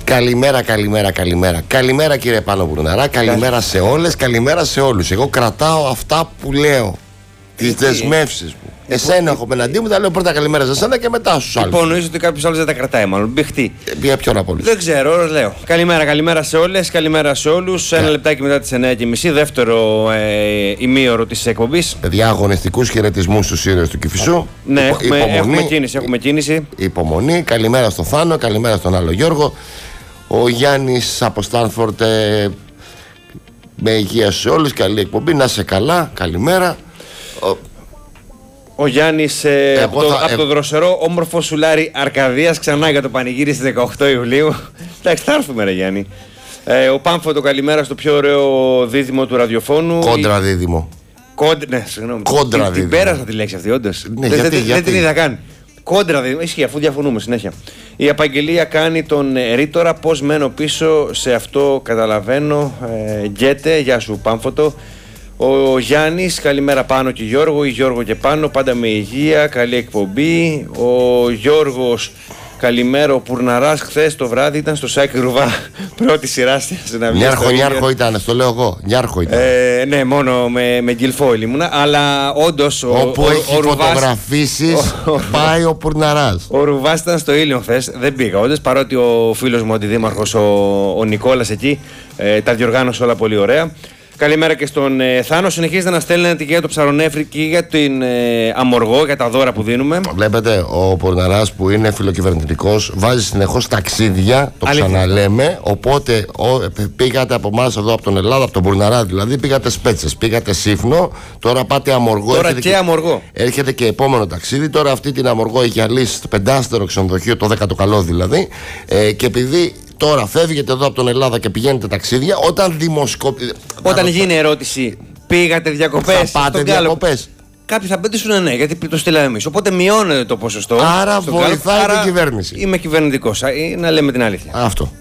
Καλημέρα, καλημέρα, καλημέρα. Καλημέρα κύριε Πάνο Μπουρναρά, καλημέρα σε όλες, καλημέρα σε όλους. Εγώ κρατάω αυτά που λέω, τις δεσμεύσεις μου. Εσένα έχω απέναντί μου, τα λέω πρώτα καλημέρα σε εσένα και μετά στους άλλους. Υπονοείς ότι κάποιος άλλος δεν τα κρατάει, μάλλον. Μπηχτή. Για ποιον από όλους? Δεν ξέρω, λέω. Καλημέρα σε όλες, καλημέρα σε όλους. Ένα λεπτάκι μετά τις 9:30, δεύτερο ημίωρο της εκπομπής. Παιδιά, αγωνιστικούς χαιρετισμούς στους ήρωες του Κηφισού. Ναι, έχουμε κίνηση. Υπομονή. Καλημέρα στον Θάνο, καλημέρα στον άλλο Γιώργο. Ο Γιάννης από Στάνφορντ, με υγεία σε όλους, καλή εκπομπή, να είσαι καλά, καλημέρα. Ο Γιάννης από το δροσερό όμορφο σουλάρι Αρκαδίας ξανά για το πανηγύρι στις 18 Ιουλίου. Εντάξει, θα έρθουμε ρε Γιάννη. Ο Πάμφωτο, καλημέρα στο πιο ωραίο δίδυμο του ραδιοφώνου. Κόντρα δίδυμο. Ναι, συγγνώμη. Κόντρα δίδυμο. Την πέρασα τη λέξη αυτή, όντως. Ναι, δεν την είδα καν. Κόντρα δίδυμο. Ισχύει, αφού διαφωνούμε συνέχεια. Η απαγγελία κάνει τον ρήτορα. Πώς μένω πίσω σε αυτό, καταλαβαίνω. Γκέτε, γεια σου Πάμφωτο. Ο Γιάννης, καλημέρα Πάνο και Γιώργο, ή Γιώργο και Πάνο, πάντα με υγεία, καλή εκπομπή. Ο Γιώργος, καλημέρα, ο Πουρναράς χθες το βράδυ ήταν στο Σάικ Ρουβά, πρώτη σειρά στην συναυλία. Νιάρχο ήταν, στο λέω εγώ, Νιάρχο ήταν. Ναι, μόνο με γκυλφόιλ ήμουνα, αλλά όντως όπου έχει φωτογραφίσεις πάει ο Πουρναράς. Ο Ρουβάς ήταν στο Ήλιον χθες, δεν πήγα όντως, παρότι ο φίλος μου, ο αντιδήμαρχος, ο Νικόλας εκεί, τα διοργάνωσε όλα πολύ ωραία. Καλημέρα και στον Θάνο. Συνεχίζετε να στέλνετε και για το ψαρονέφρι και για την Αμοργό, για τα δώρα που δίνουμε. Βλέπετε, ο Πουρναράς που είναι φιλοκυβερνητικός βάζει συνεχώς ταξίδια, το ξαναλέμε. Οπότε πήγατε από εμάς εδώ, από τον Ελλάδα, από τον Πουρναρά δηλαδή, πήγατε Σπέτσες, πήγατε Σύφνο. Τώρα πάτε Αμοργό. Τώρα και Αμοργό. Έρχεται και επόμενο ταξίδι. Τώρα αυτή την Αμοργό έχει αλύσει στο 5άστερο ξενοδοχείο, το 10ο καλό δηλαδή. Και επειδή τώρα φεύγετε εδώ από τον Ελλάδα και πηγαίνετε ταξίδια, όταν γίνει ερώτηση, πήγατε διακοπές? Θα πάτε διακοπές. Κάποιοι θα απαντήσουν ναι, γιατί το στείλαμε εμείς. Οπότε μειώνεται το ποσοστό. Άρα βοηθάει την κυβέρνηση. Είμαι κυβερνητικός, να λέμε την αλήθεια. Αυτό.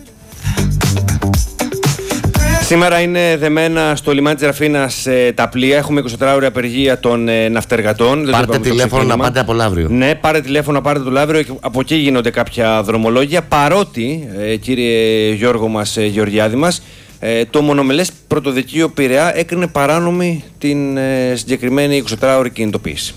Σήμερα είναι δεμένα στο λιμάνι της Ραφίνας τα πλοία. Έχουμε 24ωρη απεργία των ναυτεργατών. Πάρτε τηλέφωνο να πάτε από Λαύριο. Ναι, πάρτε τηλέφωνο να πάρετε το Λαύριο. Από εκεί γίνονται κάποια δρομολόγια. Παρότι, κύριε Γιώργο μας, Γεωργιάδη μας, το μονομελές πρωτοδικείο Πειραιά έκρινε παράνομη την συγκεκριμένη 24ωρη κινητοποίηση.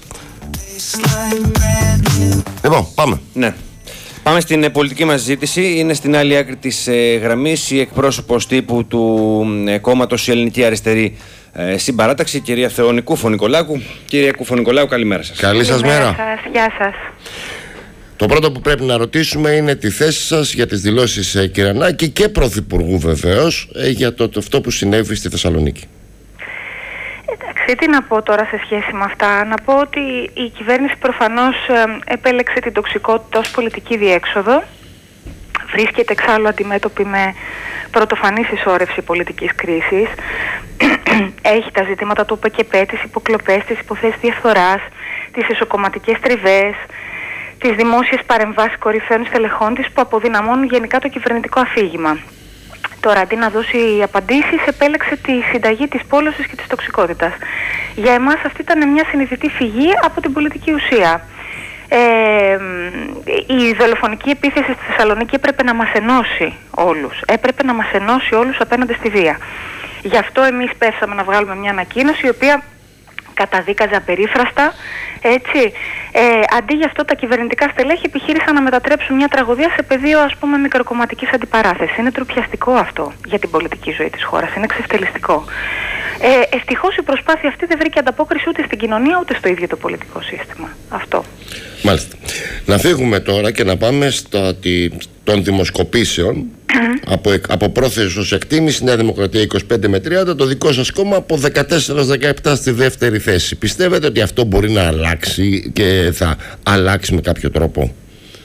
Λοιπόν, πάμε. Ναι. Πάμε στην πολιτική μας συζήτηση. Είναι στην άλλη άκρη της γραμμής η εκπρόσωπος τύπου του κόμματος η Ελληνική Αριστερή Συμπαράταξη, κυρία Θεόνη Κούφο-Νικολάκου. Κυρία Κούφο-Νικολάκου, καλημέρα σας. Καλή σας μέρα. Γεια σας. Το πρώτο που πρέπει να ρωτήσουμε είναι τη θέση σας για τις δηλώσεις Κυρανάκη και Πρωθυπουργού βεβαίως για αυτό που συνέβη στη Θεσσαλονίκη. Εντάξει, τι να πω τώρα σε σχέση με αυτά? Να πω ότι η κυβέρνηση προφανώς επέλεξε την τοξικότητα ως πολιτική διέξοδο. Βρίσκεται εξάλλου αντιμέτωπη με πρωτοφανή συσσόρευση πολιτικής κρίσης. Έχει τα ζητήματα του ΟΠΕΚΕΠΕ, τις υποκλοπές, τις υποθέσεις διαφθοράς, τις ισοκομματικές τριβές, τις δημόσιες παρεμβάσεις κορυφαίων στελεχών της που αποδυναμώνουν γενικά το κυβερνητικό αφήγημα. Τώρα, αντί να δώσει απαντήσεις, επέλεξε τη συνταγή της πόλωσης και της τοξικότητας. Για εμάς αυτή ήταν μια συνειδητή φυγή από την πολιτική ουσία. Η δολοφονική επίθεση στη Θεσσαλονίκη έπρεπε να μας ενώσει όλους. Έπρεπε να μας ενώσει όλους απέναντι στη βία. Γι' αυτό εμείς πέσαμε να βγάλουμε μια ανακοίνωση η οποία καταδίκαζε απερίφραστα, έτσι. Αντί γι' αυτό τα κυβερνητικά στελέχη επιχείρησαν να μετατρέψουν μια τραγωδία σε πεδίο, ας πούμε, μικροκομματικής αντιπαράθεσης. Είναι τροπιαστικό αυτό για την πολιτική ζωή της χώρας, είναι εξευτελιστικό. Ευτυχώς η προσπάθεια αυτή δεν βρήκε ανταπόκριση ούτε στην κοινωνία ούτε στο ίδιο το πολιτικό σύστημα. Αυτό. Μάλιστα. Να φύγουμε τώρα και να πάμε των δημοσκοπήσεων. Από πρόθεση ως εκτίμηση, Νέα Δημοκρατία 25 με 30, το δικό σας κόμμα από 14-17 στη δεύτερη θέση. Πιστεύετε ότι αυτό μπορεί να αλλάξει και θα αλλάξει με κάποιο τρόπο?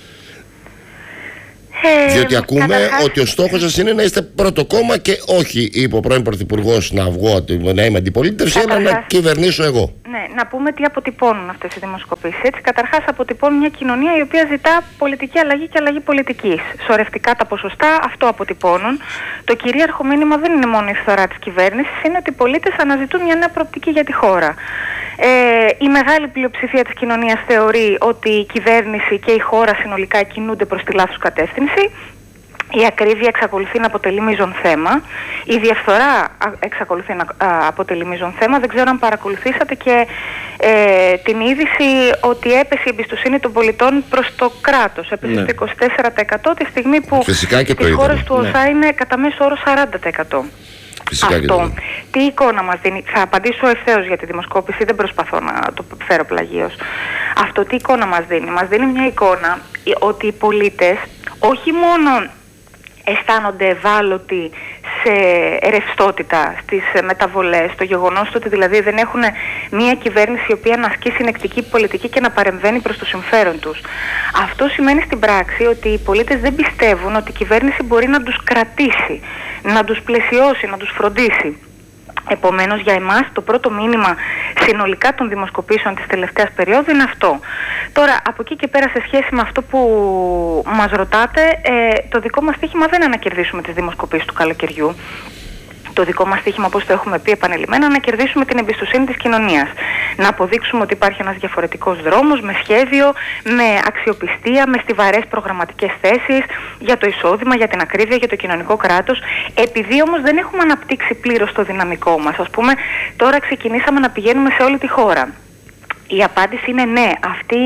Διότι ακούμε ότι ο στόχος σας είναι να είστε πρώτο κόμμα και όχι, είπε ο πρώην Πρωθυπουργός, να βγω, να είμαι αντιπολίτευση, αλλά να κυβερνήσω εγώ. Ναι, να πούμε τι αποτυπώνουν αυτές οι δημοσκοπήσεις. Έτσι, καταρχάς αποτυπώνουν μια κοινωνία η οποία ζητά πολιτική αλλαγή και αλλαγή πολιτικής. Σωρευτικά τα ποσοστά αυτό αποτυπώνουν. Το κυρίαρχο μήνυμα δεν είναι μόνο η φθορά της κυβέρνησης, είναι ότι οι πολίτες αναζητούν μια νέα προοπτική για τη χώρα. Η μεγάλη πλειοψηφία της κοινωνίας θεωρεί ότι η κυβέρνηση και η χώρα συνολικά κινούνται προς τη λάθος κατεύθυνση. Η ακρίβεια εξακολουθεί να αποτελεί μείζον θέμα. Η διαφθορά εξακολουθεί να αποτελεί μείζον θέμα. Δεν ξέρω αν παρακολουθήσατε και την είδηση ότι έπεσε η εμπιστοσύνη των πολιτών προς το κράτος. Έπεσε στο 24% τη στιγμή που στις χώρες του ΟΣΑ είναι κατά μέσο όρο 40%. Αυτό τι εικόνα μας δίνει? Θα απαντήσω ευθέως για τη δημοσκόπηση, δεν προσπαθώ να το φέρω πλαγίως. Αυτό τι εικόνα μας δίνει? Μας δίνει μια εικόνα ότι οι πολίτες όχι μόνο αισθάνονται ευάλωτοι σε ρευστότητα στις μεταβολές, το γεγονός ότι δηλαδή δεν έχουν μια κυβέρνηση η οποία να ασκεί συνεκτική πολιτική και να παρεμβαίνει προς το συμφέρον τους. Αυτό σημαίνει στην πράξη ότι οι πολίτες δεν πιστεύουν ότι η κυβέρνηση μπορεί να τους κρατήσει, να τους πλαισιώσει, να τους φροντίσει. Επομένως, για εμάς το πρώτο μήνυμα συνολικά των δημοσκοπήσεων της τελευταίας περίοδου είναι αυτό. Τώρα, από εκεί και πέρα, σε σχέση με αυτό που μας ρωτάτε, το δικό μας στοίχημα δεν είναι να κερδίσουμε τις δημοσκοπήσεις του καλοκαιριού. Το δικό μας στοίχημα, όπως το έχουμε πει επανειλημμένα, να κερδίσουμε την εμπιστοσύνη της κοινωνίας. Να αποδείξουμε ότι υπάρχει ένας διαφορετικός δρόμος, με σχέδιο, με αξιοπιστία, με στιβαρές προγραμματικές θέσεις για το εισόδημα, για την ακρίβεια, για το κοινωνικό κράτος. Επειδή όμως δεν έχουμε αναπτύξει πλήρως το δυναμικό μας, ας πούμε, τώρα ξεκινήσαμε να πηγαίνουμε σε όλη τη χώρα. Η απάντηση είναι ναι, αυτή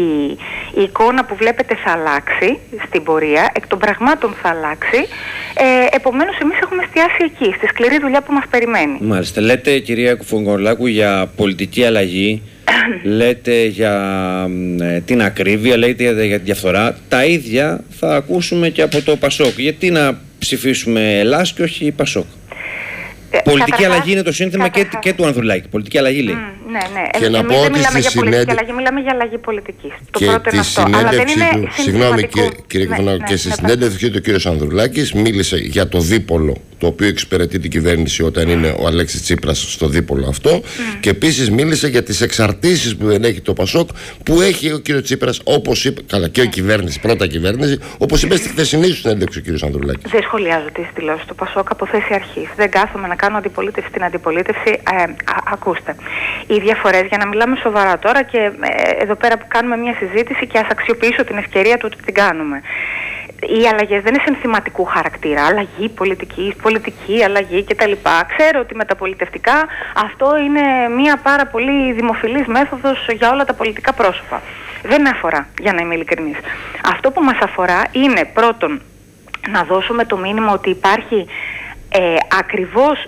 η εικόνα που βλέπετε θα αλλάξει στην πορεία, εκ των πραγμάτων θα αλλάξει, επομένως εμείς έχουμε εστιάσει εκεί, στη σκληρή δουλειά που μας περιμένει. Μάλιστα. Λέτε, κυρία Κουφογγολάκου, για πολιτική αλλαγή, λέτε για την ακρίβεια, λέτε για τη διαφθορά. Τα ίδια θα ακούσουμε και από το ΠΑΣΟΚ. Γιατί να ψηφίσουμε Ελλάς και όχι ΠΑΣΟΚ? Πολιτική αλλαγή είναι το σύνθημα και του Ανδρουλάκη. Πολιτική αλλαγή λέει. Ναι. Και να πω δεν μιλάμε για πολιτική αλλαγή, μιλάμε για αλλαγή πολιτικής. Το πρώτο είναι αυτό. Αλλά δεν είναι συγγνώμη κύριε Κουφογγολάκου, και στη συνέντευξή του κύριος Ανδρουλάκης μίλησε για το δίπολο το οποίο εξυπηρετεί την κυβέρνηση όταν είναι ο Αλέξης Τσίπρας στο δίπολο αυτό, και επίσης μίλησε για τις εξαρτήσεις που δεν έχει το ΠΑΣΟΚ, που έχει ο κύριος Τσίπρας, όπως είπε, καλά και η κυβέρνηση, πρώτα κυβέρνηση, όπως είπε στη χθεσινή σου συνέντευξη ο κύριος Ανδρουλάκης. Δεν σχολιάζω τις δηλώσεις του ΠΑΣΟΚ από θέση αρχής. Δεν κάθομαι να κάνω αντιπολίτευση στην αντιπολίτευση. Ακούστε. Οι διαφορές, για να μιλάμε σοβαρά τώρα και εδώ πέρα που κάνουμε μια συζήτηση και ας αξιοποιήσω την ευκαιρία του ότι την κάνουμε. Οι αλλαγές δεν είναι συνθηματικού χαρακτήρα. Αλλαγή πολιτική αλλαγή κτλ. Ξέρω ότι μεταπολιτευτικά αυτό είναι μια πάρα πολύ δημοφιλής μέθοδος για όλα τα πολιτικά πρόσωπα. Δεν με αφορά, για να είμαι ειλικρινής. Αυτό που μας αφορά είναι πρώτον να δώσουμε το μήνυμα ότι υπάρχει ακριβώς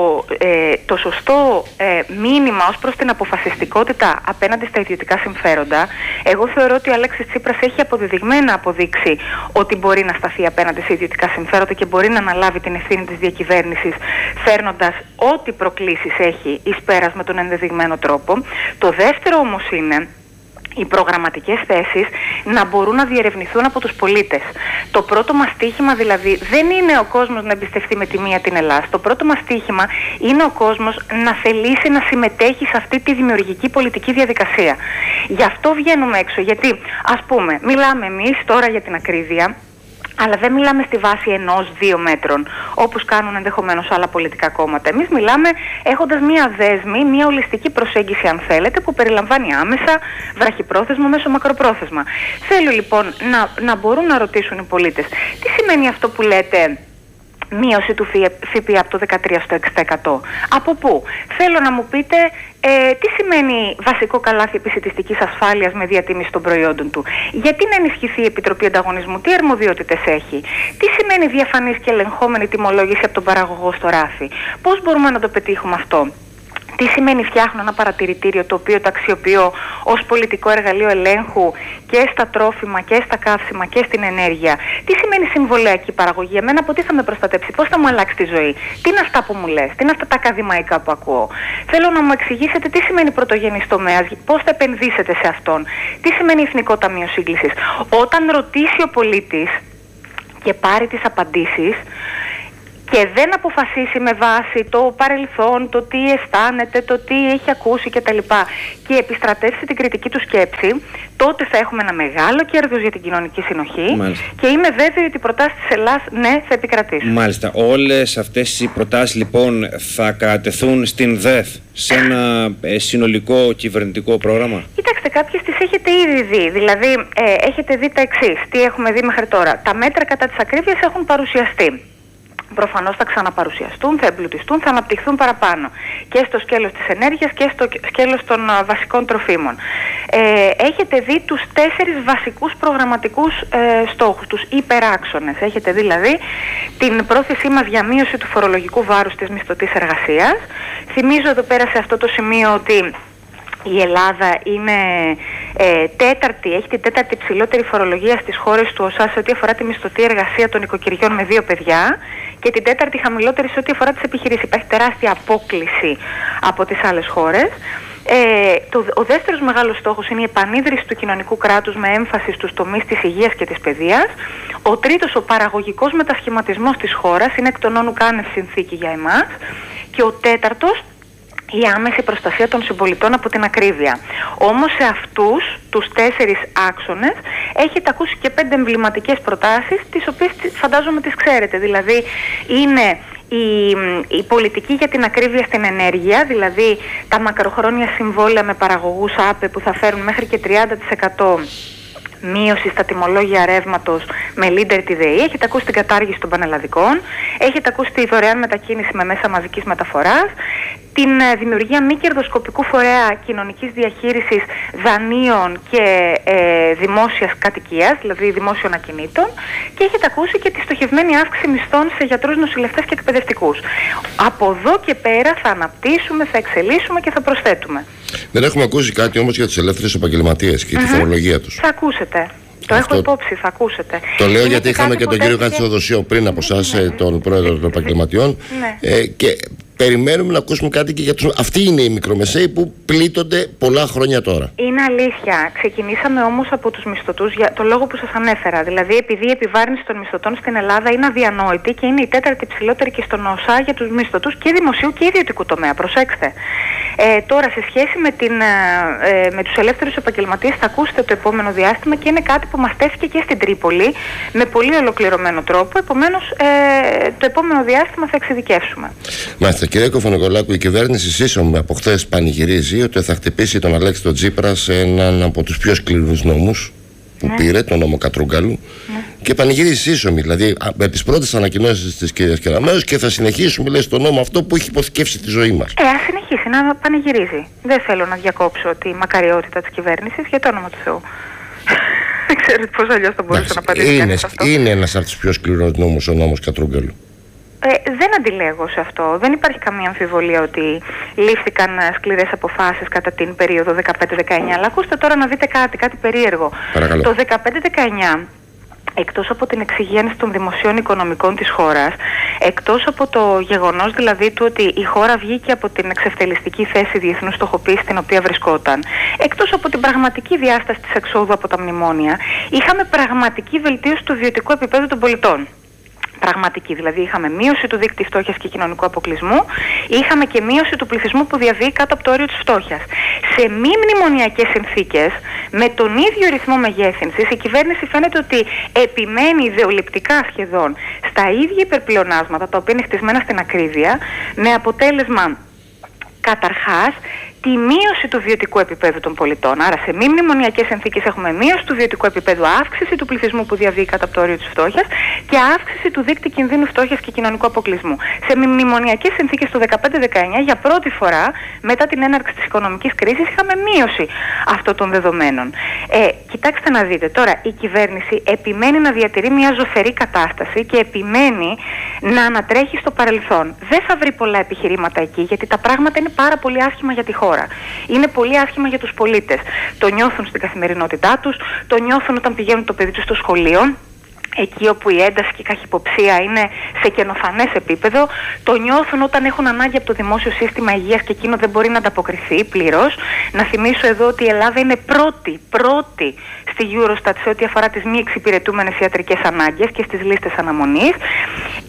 το σωστό μήνυμα ως προς την αποφασιστικότητα απέναντι στα ιδιωτικά συμφέροντα. Εγώ θεωρώ ότι ο Αλέξης Τσίπρας έχει αποδεδειγμένα αποδείξει ότι μπορεί να σταθεί απέναντι σε ιδιωτικά συμφέροντα και μπορεί να αναλάβει την ευθύνη της διακυβέρνησης, φέρνοντας ό,τι προκλήσεις έχει εις πέρας με τον ενδεδειγμένο τρόπο. Το δεύτερο όμως είναι οι προγραμματικές θέσεις να μπορούν να διερευνηθούν από τους πολίτες. Το πρώτο μας στίχημα δηλαδή δεν είναι ο κόσμος να εμπιστευτεί με τη μία την Ελλάδα. Το πρώτο μας στίχημα είναι ο κόσμος να θελήσει να συμμετέχει σε αυτή τη δημιουργική πολιτική διαδικασία. Γι' αυτό βγαίνουμε έξω, γιατί ας πούμε μιλάμε εμείς τώρα για την ακρίβεια, αλλά δεν μιλάμε στη βάση 1-2 μέτρων, όπως κάνουν ενδεχομένως άλλα πολιτικά κόμματα. Εμείς μιλάμε έχοντας μία δέσμη, μία ολιστική προσέγγιση, αν θέλετε, που περιλαμβάνει άμεσα, βραχυπρόθεσμο, μέσω μακροπρόθεσμα. Θέλω λοιπόν να μπορούν να ρωτήσουν οι πολίτες, τι σημαίνει αυτό που λέτε μείωση του ΦΠΑ από το 13% στο 6%. Από πού? Θέλω να μου πείτε τι σημαίνει βασικό καλάθι επισιτιστικής ασφάλειας με διατίμηση των προϊόντων του. Γιατί να ενισχυθεί η Επιτροπή Ανταγωνισμού, τι αρμοδιότητες έχει. Τι σημαίνει διαφανής και ελεγχόμενη τιμολόγηση από τον παραγωγό στο ράφι. Πώς μπορούμε να το πετύχουμε αυτό. Τι σημαίνει φτιάχνω ένα παρατηρητήριο το οποίο το αξιοποιώ ως πολιτικό εργαλείο ελέγχου και στα τρόφιμα και στα καύσιμα και στην ενέργεια. Τι σημαίνει συμβολιακή παραγωγή, εμένα από τι θα με προστατέψει, πώς θα μου αλλάξει τη ζωή. Τι είναι αυτά που μου λες, τι είναι αυτά τα ακαδημαϊκά που ακούω. Θέλω να μου εξηγήσετε τι σημαίνει πρωτογενής τομέας, πώς θα επενδύσετε σε αυτόν. Τι σημαίνει Εθνικό Ταμείο Σύγκλησης. Όταν ρωτήσει ο πολίτης και πάρει τις απαντήσεις, και δεν αποφασίσει με βάση το παρελθόν, το τι αισθάνεται, το τι έχει ακούσει κτλ. Και επιστρατεύσει την κριτική του σκέψη, τότε θα έχουμε ένα μεγάλο κέρδος για την κοινωνική συνοχή. Μάλιστα. Και είμαι βέβαιη ότι οι προτάσεις της Ελλάς, ναι, θα επικρατήσουν. Μάλιστα. Όλες αυτές οι προτάσεις λοιπόν θα κατατεθούν στην ΔΕΘ σε ένα συνολικό κυβερνητικό πρόγραμμα. Κοιτάξτε, κάποιες τις έχετε ήδη δει. Δηλαδή, έχετε δει τα εξής. Τι έχουμε δει μέχρι τώρα. Τα μέτρα κατά της ακρίβειας έχουν παρουσιαστεί. Προφανώς θα ξαναπαρουσιαστούν, θα εμπλουτιστούν, θα αναπτυχθούν παραπάνω και στο σκέλος της ενέργειας και στο σκέλος των βασικών τροφίμων. Έχετε δει τους 4 βασικούς προγραμματικούς στόχους, τους υπεράξονες. Έχετε δηλαδή την πρόθεσή μας για μείωση του φορολογικού βάρους της μισθωτής εργασίας. Θυμίζω εδώ πέρα σε αυτό το σημείο ότι η Ελλάδα είναι έχει την τέταρτη ψηλότερη φορολογία στις χώρες του ΟΣΑ σε ό,τι αφορά τη μισθωτή εργασία των οικοκυριών με 2 παιδιά και την τέταρτη χαμηλότερη σε ό,τι αφορά τις επιχειρήσεις. Υπάρχει τεράστια απόκλιση από τις άλλες χώρες. Ο δεύτερος μεγάλος στόχος είναι η επανίδρυση του κοινωνικού κράτους με έμφαση στους τομείς της υγείας και της παιδείας. Ο τρίτος, ο παραγωγικός μετασχηματισμός της χώρας, είναι εκ των όνου κάνευ συνθήκη για εμάς. Και ο τέταρτος, η άμεση προστασία των συμπολιτών από την ακρίβεια. Όμως σε αυτούς τους 4 άξονες έχετε ακούσει και 5 εμβληματικές προτάσεις, τις οποίες φαντάζομαι τις ξέρετε. Δηλαδή είναι η πολιτική για την ακρίβεια στην ενέργεια, δηλαδή τα μακροχρόνια συμβόλαια με παραγωγούς ΑΠΕ που θα φέρουν μέχρι και 30% μείωση στα τιμολόγια ρεύματος με leader τη ΔΕΗ. Έχετε ακούσει την κατάργηση των πανελλαδικών, έχετε ακούσει τη δωρεάν μετακίνηση με μέσα μαζικής μεταφοράς, την δημιουργία μη κερδοσκοπικού φορέα κοινωνικής διαχείρισης δανείων και δημόσιας κατοικίας, δηλαδή δημόσιων ακινήτων, και έχετε ακούσει και τη στοχευμένη αύξηση μισθών σε γιατρούς, νοσηλευτές και εκπαιδευτικούς. Από εδώ και πέρα θα αναπτύσσουμε, θα εξελίσσουμε και θα προσθέτουμε. Δεν έχουμε ακούσει κάτι όμως για τους ελεύθερους επαγγελματίες και τη φορολογία τους. Θα ακούσετε. Το έχω υπόψη, θα ακούσετε. Το λέω γιατί είχαμε και τον κύριο Κατσοδοσίου πριν από εσάς, τον πρόεδρο των επαγγελματιών. Και περιμένουμε να ακούσουμε κάτι και για τους. Αυτοί είναι οι μικρομεσαίοι που πλήττονται πολλά χρόνια τώρα. Είναι αλήθεια. Ξεκινήσαμε όμως από τους μισθωτούς για το λόγο που σας ανέφερα. Δηλαδή, επειδή η επιβάρυνση των μισθωτών στην Ελλάδα είναι αδιανόητη και είναι η τέταρτη ψηλότερη και στον ΟΣΑ για τους μισθωτούς και δημοσίου και ιδιωτικού τομέα. Προσέξτε. Τώρα, σε σχέση με τους ελεύθερους επαγγελματίες, θα ακούσετε το επόμενο διάστημα και είναι κάτι που μας τέθηκε και στην Τρίπολη με πολύ ολοκληρωμένο τρόπο. Επομένως, το επόμενο διάστημα θα εξειδικεύσουμε. Μάλιστα. Κύριε Κοφωνικολάκου, η κυβέρνηση σύσσωμη από χθες πανηγυρίζει ότι θα χτυπήσει τον Αλέξη τον Τσίπρα σε έναν από τους πιο σκληρούς νόμους που πήρε, τον νόμο Κατρούγκαλου. Και πανηγυρίζει σύσσωμη, δηλαδή με τις πρώτες ανακοινώσεις της κυρίας Κεραμέως, και θα συνεχίσουμε, λέει, στον νόμο αυτό που έχει υποθηκεύσει τη ζωή μας. Ας συνεχίσει να πανηγυρίζει. Δεν θέλω να διακόψω τη μακαριότητα της κυβέρνησης, για το όνομα του Θεού. Δεν ξέρω πώς αλλιώς θα μπορούσε να απαντήσει αυτό. Είναι ένας από τους πιο σκληρούς νόμους ο νόμος Κατρούγκαλου. Δεν αντιλέγω σε αυτό. Δεν υπάρχει καμία αμφιβολία ότι λήφθηκαν σκληρές αποφάσεις κατά την περίοδο 15-19. Αλλά ακούστε τώρα να δείτε κάτι περίεργο. Παρακαλώ. Το 15-19, εκτός από την εξυγίανση των δημοσίων οικονομικών της χώρας, εκτός από το γεγονός δηλαδή του ότι η χώρα βγήκε από την εξευτελιστική θέση διεθνούς στοχοποίησης στην οποία βρισκόταν, εκτός από την πραγματική διάσταση της εξόδου από τα μνημόνια, είχαμε πραγματική βελτίωση του βιωτικού επίπεδου των πολιτών. Πραγματική, δηλαδή είχαμε μείωση του δείκτη φτώχειας και κοινωνικού αποκλεισμού, είχαμε και μείωση του πληθυσμού που διαβεί κάτω από το όριο της φτώχειας. Σε μη μνημονιακές συνθήκες, με τον ίδιο ρυθμό μεγέθυνσης, η κυβέρνηση φαίνεται ότι επιμένει ιδεολειπτικά σχεδόν στα ίδια υπερπλεονάσματα, τα οποία είναι χτισμένα στην ακρίβεια, με αποτέλεσμα καταρχάς τη μείωση του βιωτικού επίπεδου των πολιτών. Άρα, σε μη μνημονιακές συνθήκες έχουμε μείωση του βιωτικού επίπεδου, αύξηση του πληθυσμού που διαβεί κάτω από το όριο της φτώχειας και αύξηση του δείκτη κινδύνου φτώχειας και κοινωνικού αποκλεισμού. Σε μη μνημονιακές συνθήκες το 15-19, για πρώτη φορά μετά την έναρξη της οικονομικής κρίσης, είχαμε μείωση αυτών των δεδομένων. Κοιτάξτε να δείτε τώρα, η κυβέρνηση επιμένει να διατηρεί μια ζωφερή κατάσταση και επιμένει να ανατρέχει στο παρελθόν. Δεν θα βρει πολλά επιχειρήματα εκεί, γιατί τα πράγματα είναι πάρα πολύ άσχημα για τη χώρα. Είναι πολύ άσχημα για τους πολίτες. Το νιώθουν στην καθημερινότητά τους, το νιώθουν όταν πηγαίνουν το παιδί τους στο σχολείο, εκεί όπου η ένταση και η καχυποψία είναι σε καινοφανές επίπεδο, το νιώθουν όταν έχουν ανάγκη από το δημόσιο σύστημα υγείας και εκείνο δεν μπορεί να ανταποκριθεί πλήρως. Να θυμίσω εδώ ότι η Ελλάδα είναι πρώτη στη Eurostat σε ό,τι αφορά τις μη εξυπηρετούμενες ιατρικές ανάγκες και στις λίστες αναμονής.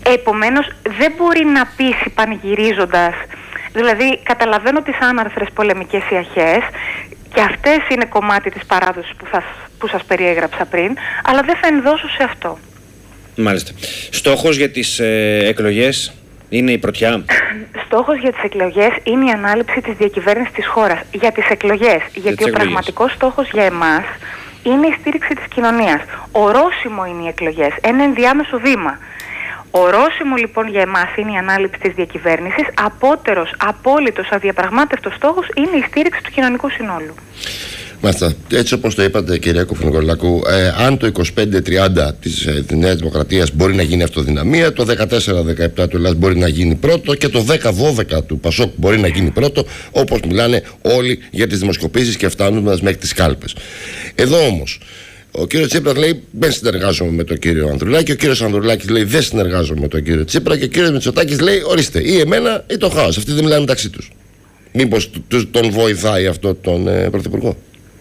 Επομένως δεν μπορεί να πείσει πανηγυρίζοντας. Δηλαδή καταλαβαίνω τις άναρθρες πολεμικές ιαχές και αυτές είναι κομμάτι της παράδοσης που σας περιέγραψα πριν, αλλά δεν θα ενδώσω σε αυτό. Μάλιστα. Στόχος για τις εκλογές είναι η πρωτιά. Στόχος για τις εκλογές είναι η ανάληψη της διακυβέρνησης της χώρας. Για τις εκλογές. Γιατί ο πραγματικός στόχος για εμάς είναι η στήριξη της κοινωνίας. Ορόσημο είναι οι εκλογές. Ένα ενδιάμεσο βήμα. Ορόσημο λοιπόν για εμάς είναι η ανάληψη της διακυβέρνησης. Απότερος, απόλυτος, αδιαπραγμάτευτος στόχος είναι η στήριξη του κοινωνικού συνόλου. Μάλιστα. Έτσι όπως το είπατε, κυρία Κουφουνικολάκου, αν το 25-30 της Νέας Δημοκρατίας μπορεί να γίνει αυτοδυναμία, το 14-17 του ΕΛΑΣ μπορεί να γίνει πρώτο και το 10-12 του ΠΑΣΟΚ μπορεί να γίνει πρώτο, όπως μιλάνε όλοι για τις δημοσκοπήσεις και φτάνοντας μέχρι τις κάλπες. Εδώ όμως ο κύριος Τσίπρας λέει δεν συνεργάζομαι με τον κύριο Ανδρουλάκη, ο κύριος Ανδρουλάκης λέει δεν συνεργάζομαι με τον κύριο Τσίπρα και ο κύριος Μητσοτάκης λέει ορίστε, ή εμένα ή το χάος. Αυτοί δεν μιλάνε μεταξύ τους. Μήπως τον βοηθάει αυτό τον πρωθυπουργό?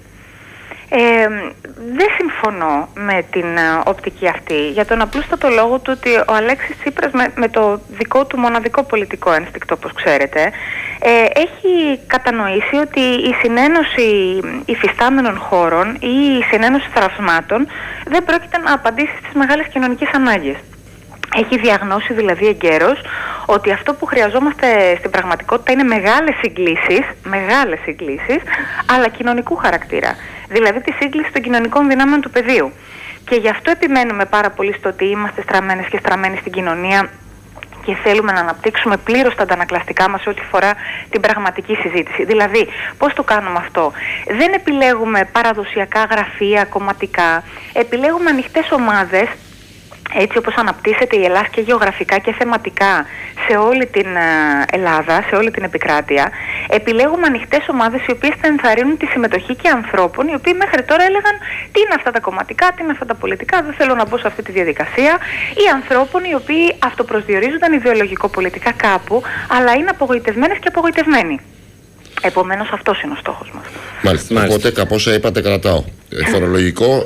Δεν συμφωνώ με την οπτική αυτή, για τον απλούστατο λόγο του ότι ο Αλέξης Τσίπρας με το δικό του μοναδικό πολιτικό ένστικτο, όπως ξέρετε, έχει κατανοήσει ότι η συνένωση υφιστάμενων χώρων ή η συνένωση θραυσμάτων δεν πρόκειται να απαντήσει στις μεγάλες κοινωνικές ανάγκες. Έχει διαγνώσει δηλαδή εγκαίρως ότι αυτό που χρειαζόμαστε στην πραγματικότητα είναι μεγάλες συγκλήσεις, αλλά κοινωνικού χαρακτήρα. Δηλαδή τη σύγκληση των κοινωνικών δυνάμεων του πεδίου. Και γι' αυτό επιμένουμε πάρα πολύ στο ότι είμαστε στραμμένες και στραμμένοι στην κοινωνία και θέλουμε να αναπτύξουμε πλήρως τα αντανακλαστικά μας σε ό,τι φορά την πραγματική συζήτηση. Δηλαδή, πώς το κάνουμε αυτό? Δεν επιλέγουμε παραδοσιακά γραφεία, κομματικά. Επιλέγουμε ανοιχτές ομάδες, έτσι όπως αναπτύσσεται η Ελλάδα και γεωγραφικά και θεματικά σε όλη την Ελλάδα, σε όλη την επικράτεια. Επιλέγουμε ανοιχτές ομάδες οι οποίες θα ενθαρρύνουν τη συμμετοχή και ανθρώπων οι οποίοι μέχρι τώρα έλεγαν τι είναι αυτά τα κομματικά, τι είναι αυτά τα πολιτικά, δεν θέλω να μπω σε αυτή τη διαδικασία, ή ανθρώπων οι οποίοι αυτοπροσδιορίζονταν ιδεολογικο-πολιτικά κάπου, αλλά είναι απογοητευμένες και απογοητευμένοι. Επομένως αυτός είναι ο στόχος μας. Μάλιστα. Οπότε από όσα είπατε κρατάω φορολογικό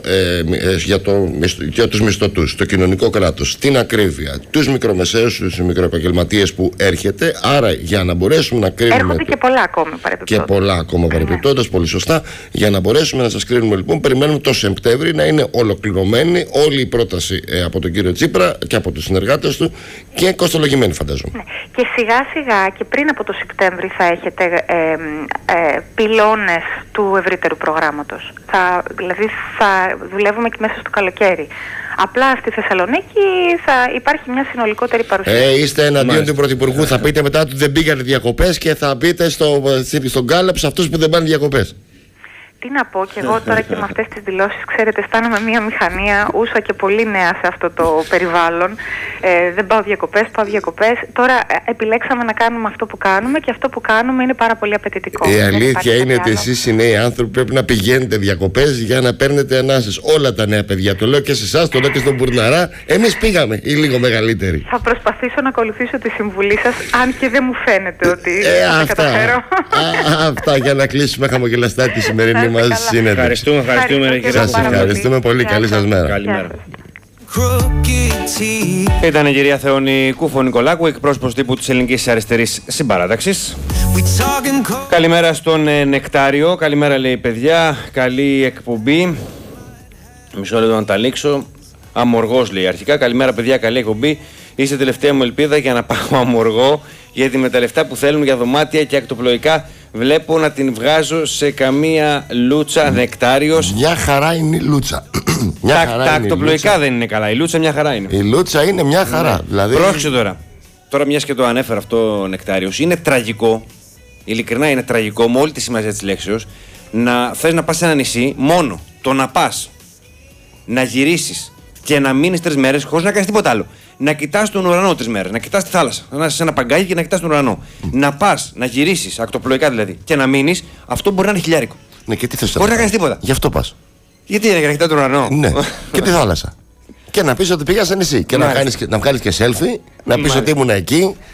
για τους μισθωτούς, το κοινωνικό κράτος, την ακρίβεια, τους μικρομεσαίους, τους μικροεπαγγελματίες που έρχεται. Άρα για να μπορέσουμε να κρίνουμε. Έρχονται και πολλά ακόμα παρεπιπτόντως. Και πολλά ακόμα παρεπιπτόντως, πολύ σωστά. Για να μπορέσουμε να σας κρίνουμε λοιπόν, περιμένουμε το Σεπτέμβρη να είναι ολοκληρωμένη όλη η πρόταση από τον κύριο Τσίπρα και από τους συνεργάτες του και κοστολογημένη, φαντάζομαι. Ναι. Και σιγά σιγά και πριν από το Σεπτέμβρη θα έχετε πυλώνες του ευρύτερου προγράμματος. Δηλαδή θα δουλεύουμε και μέσα στο καλοκαίρι. Απλά στη Θεσσαλονίκη θα υπάρχει μια συνολικότερη παρουσία. Είστε εναντίον του Πρωθυπουργού. Θα πείτε μετά ότι δεν πήγατε διακοπές και θα πείτε στον Γκάλαπ σε αυτούς που δεν πάνε διακοπές. Τι να πω, και εγώ τώρα και με αυτές τις δηλώσεις, ξέρετε, αισθάνομαι μια μηχανία, ούσα και πολύ νέα σε αυτό το περιβάλλον. Δεν πάω διακοπές. Τώρα επιλέξαμε να κάνουμε αυτό που κάνουμε και αυτό που κάνουμε είναι πάρα πολύ απαιτητικό. Η αλήθεια είναι ότι εσείς οι νέοι άνθρωποι πρέπει να πηγαίνετε διακοπές για να παίρνετε ανάσες. Όλα τα νέα παιδιά, το λέω και σε εσάς, το λέω και στον Μπουρναρά. Εμείς πήγαμε, ή λίγο μεγαλύτεροι. Θα προσπαθήσω να ακολουθήσω τη συμβουλή σας, αν και δεν μου φαίνεται ότι θα καταφέρω. Αυτά για να κλείσουμε χαμογελαστά τη σημερινή μας συνέντευξη. Σας ευχαριστούμε πολύ. Καλή σας μέρα. Καλημέρα. Ήταν η κυρία Θεόνη Κουφουνικολάκου, εκπρόσωπος τύπου της Ελληνικής Αριστερής Συμπαράταξης. Καλημέρα στον Νεκτάριο. Καλημέρα, λέει, παιδιά. Καλή εκπομπή. Μισό λεπτό να τα λήξω. Αμοργός, λέει αρχικά. Καλημέρα, παιδιά. Καλή εκπομπή. Είστε τελευταία μου ελπίδα για να πάω αμοργό, γιατί με τα λεφτά που θέλουν για δωμάτια και ακτοπλοϊκά βλέπω να την βγάζω σε καμία λούτσα. Νεκτάριος. Μια χαρά είναι η λούτσα. Τα ακτοπλοϊκά δεν είναι καλά. Η λούτσα μια χαρά είναι. Η λούτσα είναι μια χαρά. Ναι. Δηλαδή... Πρόσεξε τώρα. Τώρα, μιας και το ανέφερα αυτό ο Νεκτάριος, είναι τραγικό. Ειλικρινά είναι τραγικό, με όλη τη σημασία της λέξεως, να θες να πας σε ένα νησί μόνο. Το να πας, να γυρίσεις και να μείνεις 3 μέρες χωρίς να κάνεις τίποτα άλλο. Να κοιτάς τον ουρανό 3 μέρες, να κοιτάς τη θάλασσα, να είσαι σε ένα παγκάκι και να κοιτάς τον ουρανό. Να πας, να γυρίσεις, ακτοπλοϊκά δηλαδή, και να μείνεις, αυτό μπορεί να είναι χιλιάρικο. Ναι, και τι θες χωρίς να κάνεις τίποτα. Γι' αυτό πας. Γιατί είναι, για να κοιτάς τον ουρανό. Ναι, και τη θάλασσα. Και να πεις ότι πήγα σε νησί. Και να βγάλεις και selfie, να πεις ότι ήμουν εκεί.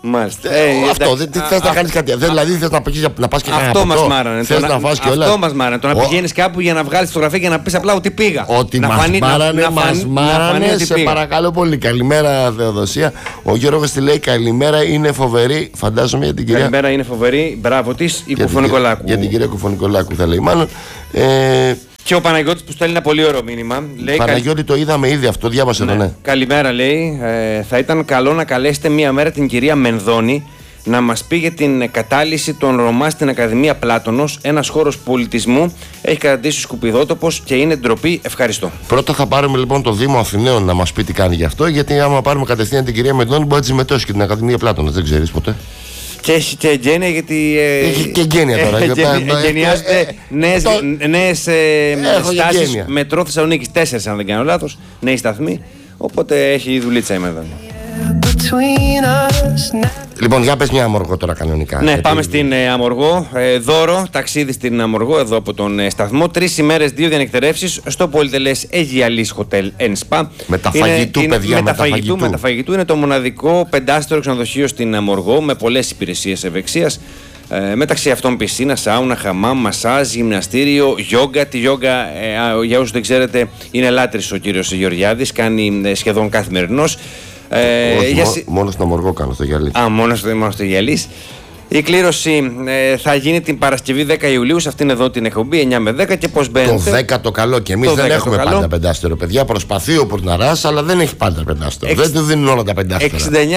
Μάλιστα. Αυτό δεν θες να κάνεις κάτι. Δηλαδή θες να πας και κανένα αυτό μας μάρανε. Θες να φας και όλα. Αυτό μας μάρανε. Το να πηγαίνεις κάπου για να βγάλεις φωτογραφία και να πεις απλά ότι πήγα. Ότι μας μάρανε. Σε παρακαλώ πολύ. Καλημέρα, Θεοδοσία. Ο Γιώργος τη λέει καλημέρα, είναι φοβερή. Φαντάζομαι για την κυρία. Καλημέρα, είναι φοβερή. Μπράβο της, η Κουφονικολάκου. Για την κυρία Κουφονικολάκου θα λέει μάλλον. Και ο Παναγιώτης που στέλνει ένα πολύ ωραίο μήνυμα. Λέει, Παναγιώτη, το είδαμε ήδη αυτό, διάβασε το, ναι. Καλημέρα, λέει. Θα ήταν καλό να καλέσετε μία μέρα την κυρία Μενδώνη να μας πει για την κατάλυση των Ρωμά στην Ακαδημία Πλάτωνος. Ένας χώρος πολιτισμού έχει καταντήσει σκουπιδότοπος και είναι ντροπή. Ευχαριστώ. Πρώτα θα πάρουμε λοιπόν το Δήμο Αθηναίων να μας πει τι κάνει γι' αυτό. Γιατί άμα πάρουμε κατευθείαν την κυρία Μενδώνη, μπορεί να τη συμμετώσει και την Ακαδημία Πλάτωνος. Δεν ξέρεις ποτέ. Και έχει και εγγένεια γιατί. Έχει και εγγένεια τώρα. Εγγενιάζονται νέες στάσεις μετρό Θεσσαλονίκης. 4, αν δεν κάνω λάθος. Νέοι σταθμοί. Οπότε έχει δουλίτσα η Μενδώνη. Λοιπόν, για πες μια Αμοργό τώρα κανονικά. Ναι, πάμε στην Αμοργό. Δώρο, ταξίδι στην Αμοργό, εδώ από τον σταθμό. 3 ημέρες, 2 διανυκτερεύσεις στο πολυτελές Αιγιαλής Hotel and Spa. Μεταφαγητού, παιδιά. Μεταφαγητού. Είναι το μοναδικό 5-στερο ξενοδοχείο στην Αμοργό με πολλές υπηρεσίες ευεξίας. Μεταξύ αυτών πισίνα, σάουνα, χαμάμ, μασάζ, γυμναστήριο, γιόγκα. Τη γιόγκα, για όσους δεν ξέρετε, είναι λάτρης ο κύριος Γεωργιάδης. Κάνει σχεδόν καθημερινός. Μόνο στο Αμοργό κάνω, στο Γυαλής. Μόνο στο Γυαλής. Η κλήρωση θα γίνει την Παρασκευή 10 Ιουλίου σε αυτήν εδώ την εκπομπή 9 με 10 και πώς μπαίνετε. Το 10 το καλό και εμείς δεν έχουμε πάντα πεντάστερο, παιδιά. Προσπαθεί ο Πουρναράς, αλλά δεν έχει πάντα πεντάστερο. Δεν του δίνουν όλα τα πεντάστερα.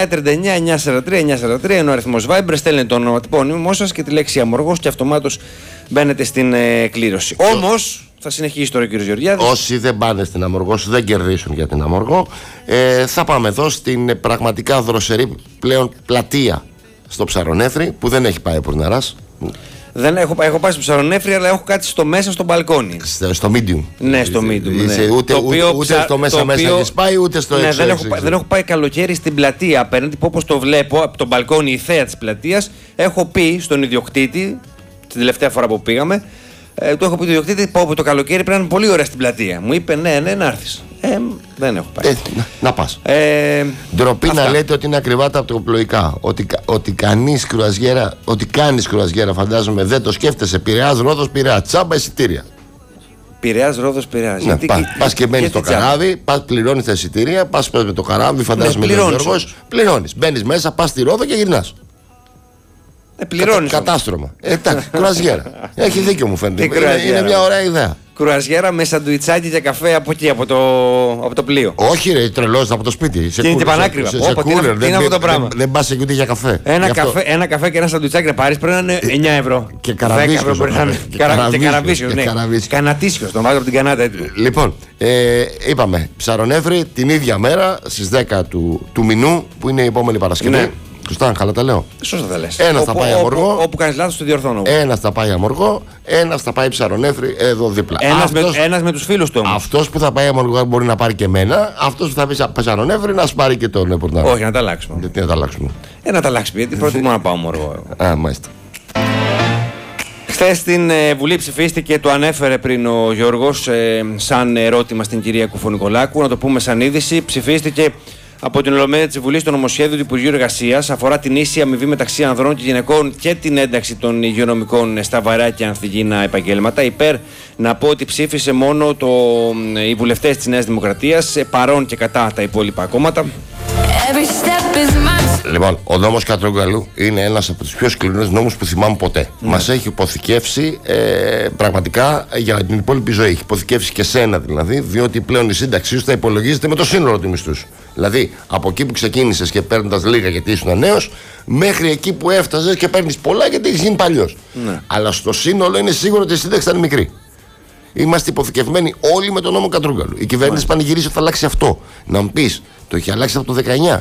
69-39-943 είναι ο αριθμός Viber. Στέλνετε το ονοματεπώνυμό σας και τη λέξη Αμοργός και αυτομάτως μπαίνετε στην κλήρωση. Όμως θα συνεχίσει τώρα ο κ. Γεωργιάδης. Όσοι δεν πάνε στην Αμοργό, δεν κερδίσουν για την Αμοργό. Θα πάμε εδώ στην πραγματικά δροσερή πλέον πλατεία στο Ψαρονέφρι που δεν έχει πάει ο Πουρναράς. Δεν έχω πάει στο Ψαρονέφρι, αλλά έχω κάτσει στο μέσα στο μπαλκόνι. Στο medium. Ναι, στο medium. Ναι. Ούτε στο μέσα έχεις πάει, ούτε στο έξω. Δεν έχω πάει καλοκαίρι στην πλατεία απέναντι που όπως το βλέπω από το μπαλκόνι η θέα της πλατείας. Έχω πει στον ιδιοκτήτη την τελευταία φορά που πήγαμε. Του έχω πει το ιδιοκτήτη πω το καλοκαίρι πρέπει να είναι πολύ ωραία στην πλατεία. Μου είπε ναι, να έρθεις. Δεν έχω πάει. Να πας. Ντροπή να λέτε ότι είναι ακριβά τα αυτοπλοϊκά. Ότι κάνεις κρουαζιέρα, φαντάζομαι δεν το σκέφτεσαι. Πειραιάς, Ρόδος, Πειραιά. Τσάμπα εισιτήρια. Πειραιάς, Ρόδος, Πειραιά. Ναι, πας και μπαίνεις στο καράβι, πληρώνεις τα εισιτήρια, πας με το καράβι, φαντάζομαι λέει ο Γιώργος. Πληρώνεις. Μπαίνεις μέσα, πας στη Ρόδο και γυρνάς. Πληρώνεις. Κατάστρωμα. Εντάξει, κρουαζιέρα. Έχει δίκιο μου φαίνεται. Είναι μια ωραία ιδέα. Κρουαζιέρα με σαντουιτσάκι και καφέ από εκεί, από το πλοίο. Όχι, ρε, τρελός από το σπίτι. Και είναι και πανάκριβα. Τι είναι αυτό το πράγμα. Δεν πας εκεί ούτε για καφέ. Ένα καφέ και ένα σαντουιτσάκι να πάρεις πρέπει να είναι 9 ευρώ. Και καραβίσιος. Και καραβίσιος, ναι. Κανατίσιος, τον βάζω από την κανάτα. Λοιπόν, είπαμε Ψαρονέφρι την ίδια μέρα στις 10 του μηνού που είναι η επόμενη Παρασκευή. Σωστά, καλά τα λέω. Σωστά τα λες. Ένας θα πάει Αμοργό. Όπου κάνεις λάθος, το διορθώνω. Ένας θα πάει Αμοργό, ένας θα πάει Ψαρονέφρι εδώ δίπλα. Ένας με τους φίλους του όμως. Αυτός που θα πάει Αμοργό μπορεί να πάρει και εμένα. Αυτός που θα πει Ψαρονέφρι να σου πάρει και τον Πουρναρά. Όχι, να τα αλλάξουμε. Γιατί να τα αλλάξουμε. Να τα αλλάξουμε, γιατί προτιμώ να πάω Αμοργό. Μάλιστα. Χθες στην Βουλή ψηφίστηκε, το ανέφερε πριν ο Γιώργος, σαν ερώτημα στην κυρία Κουφονικολάκου. Να το πούμε σαν είδηση. Ψηφίστηκε από την Ολομέλεια της Βουλής το νομοσχέδιο του Υπουργείου Εργασίας αφορά την ίση αμοιβή μεταξύ ανδρών και γυναικών και την ένταξη των υγειονομικών στα βαριά και ανθυγιεινά επαγγέλματα. Υπέρ να πω ότι ψήφισε μόνο οι βουλευτές της Νέας Δημοκρατίας, παρόν και κατά τα υπόλοιπα κόμματα. Λοιπόν, ο νόμος Κατρούγκαλου είναι ένας από τους πιο σκληρούς νόμους που θυμάμαι ποτέ. Μας έχει υποθηκεύσει πραγματικά για την υπόλοιπη ζωή. Έχει υποθηκεύσει και σένα δηλαδή, διότι πλέον η σύνταξή σου θα υπολογίζεται με το σύνολο του μισθού σου. Δηλαδή, από εκεί που ξεκίνησες και παίρνοντας λίγα γιατί ήσουν νέος, μέχρι εκεί που έφτασες και παίρνεις πολλά γιατί έχεις γίνει παλιός. Ναι. Αλλά στο σύνολο είναι σίγουρο ότι η σύνταξη ήταν μικρή. Είμαστε υποθηκευμένοι όλοι με τον νόμο Κατρούγκαλου. Η κυβέρνηση πανηγυρίζει ότι θα αλλάξει αυτό. Να μου πεις, το έχει αλλάξει από το 19.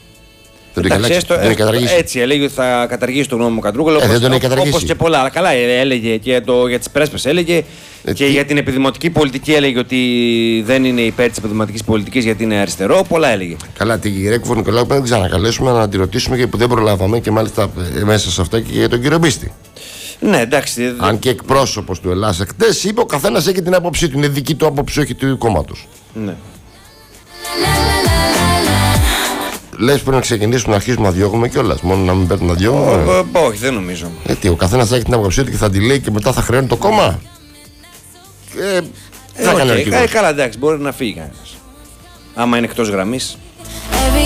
Έτσι έλεγε ότι θα καταργήσει τον νόμο Κατρούγκαλου, όπως και πολλά. Αλλά καλά έλεγε και για τις πρέσπες έλεγε και για την επιδημοτική πολιτική έλεγε ότι δεν είναι υπέρ της επιδημοτικής πολιτικής γιατί είναι αριστερό. Πολλά έλεγε. Καλά, την κυρία Κουφονικολάκου πρέπει να την ξανακαλέσουμε να τη ρωτήσουμε και που δεν προλάβαμε και μάλιστα μέσα σε αυτά και για τον κύριο Μπίστη. Ναι, εντάξει. Αν και εκπρόσωπος του Ελλάς χτες είπε ο καθένας έχει την άποψή του. Είναι δική του άποψη, όχι του κόμματος. Ναι. λες πριν να ξεκινήσουμε να αρχίσουμε να διώγουμε κιόλας. Μόνο να μην παίρνουμε να διώγουμε. Όχι, δεν νομίζω. Τι, ο καθένας θα έχει την άποψή του και θα τη λέει και μετά θα χρεώνει το κόμμα. Θα κάνει αρχηγός. Καλά, εντάξει, μπορεί να φύγει κανένας. Άμα είναι εκτός γραμμής.